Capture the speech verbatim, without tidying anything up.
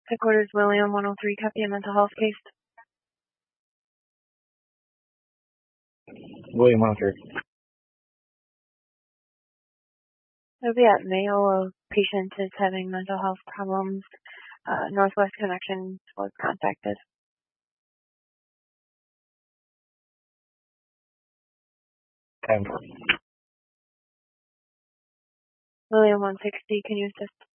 Headquarters William one oh three, copy a mental health case. William one oh three. It'll be at Mayo. A patient is having mental health problems. Uh, Northwest Connection was contacted. ten. William one sixty, can you assist?